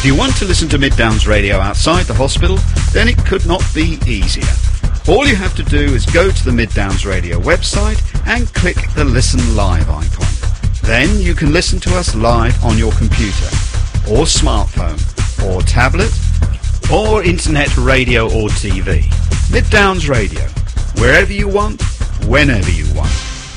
If you want to listen to Mid Downs Radio outside the hospital, then it could not be easier. All you have to do is go to the Mid Downs Radio website and click the Listen Live icon. Then you can listen to us live on your computer, or smartphone, or tablet, or internet radio or TV. Mid Downs Radio, wherever you want, whenever you want.